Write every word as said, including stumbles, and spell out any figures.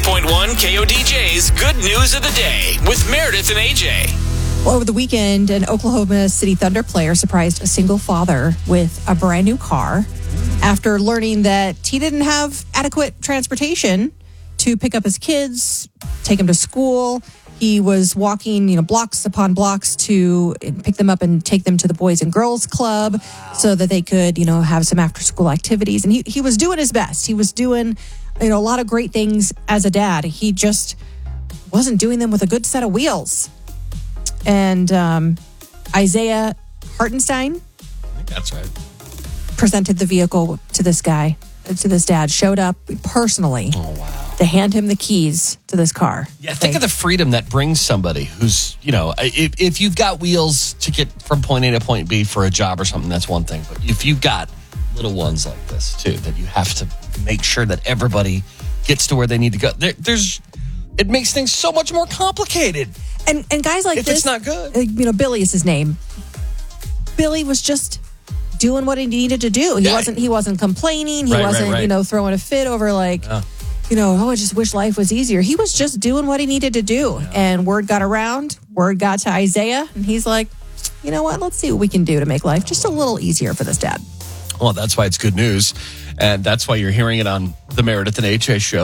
point one K O D J's Good News of the Day with Meredith and A J. Well, over the weekend, an Oklahoma City Thunder player surprised a single father with a brand new car after learning that he didn't have adequate transportation to pick up his kids, take them to school. He was walking, you know, blocks upon blocks to pick them up and take them to the Boys and Girls Club so that they could, you know, have some after-school activities. And he, he was doing his best. He was doing, you know, a lot of great things as a dad. He just wasn't doing them with a good set of wheels. And um, Isaiah Hartenstein, I think that's right, presented the vehicle to this guy, to this dad, showed up personally Oh, wow. to hand him the keys to this car. Yeah, think of the freedom that brings somebody who's, you know, if, if you've got wheels to get from point A to point B for a job or something, that's one thing. But if you've got little ones like this, too, that you have to make sure that everybody gets to where they need to go, there, there's, it makes things so much more complicated. And and guys like if this, it's not good. uh, you know, Billy is his name. Billy was just doing what he needed to do. He Yeah. wasn't he wasn't complaining. He Right, right, wasn't, right. you know, throwing a fit over like, Yeah. you know, oh, I just wish life was easier. He was just doing what he needed to do. Yeah. And word got around, word got to Isaiah, and he's like, you know what? Let's see what we can do to make life just a little easier for this dad. Well, that's why it's good news. And that's why you're hearing it on the Meredith and A J show.